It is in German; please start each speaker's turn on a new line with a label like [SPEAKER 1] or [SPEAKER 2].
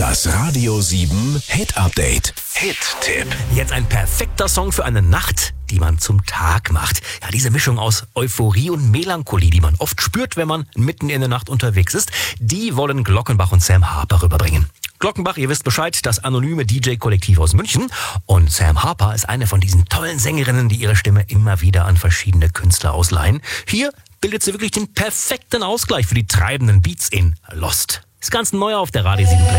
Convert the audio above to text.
[SPEAKER 1] Das Radio 7 Hit Update. Hit-Tipp.
[SPEAKER 2] Jetzt ein perfekter Song für eine Nacht, die man zum Tag macht. Ja, diese Mischung aus Euphorie und Melancholie, die man oft spürt, wenn man mitten in der Nacht unterwegs ist, die wollen Glockenbach und Sam Harper rüberbringen. Glockenbach, ihr wisst Bescheid, das anonyme DJ-Kollektiv aus München. Und Sam Harper ist eine von diesen tollen Sängerinnen, die ihre Stimme immer wieder an verschiedene Künstler ausleihen. Hier bildet sie wirklich den perfekten Ausgleich für die treibenden Beats in Lost. Das Ganze neu auf der Radio 7 Playlist.